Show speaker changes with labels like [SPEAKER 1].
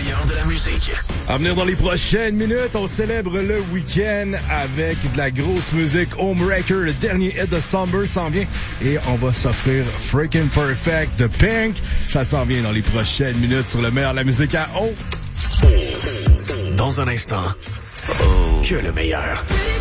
[SPEAKER 1] meilleur de la musique.
[SPEAKER 2] À venir dans les prochaines minutes, on célèbre le week-end avec de la grosse musique. Homewrecker, le dernier hit de Somber s'en vient et on va s'offrir Freaking Perfect de Pink. Ça s'en vient dans les prochaines minutes sur le meilleur de la musique à O.
[SPEAKER 1] Dans un instant, que le meilleur.